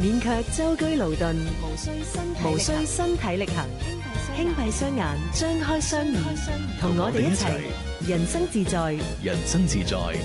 免卻舟車勞頓，無需身體力行，輕閉雙眼，張開雙耳，同我哋一齊人生自在， 人生自在。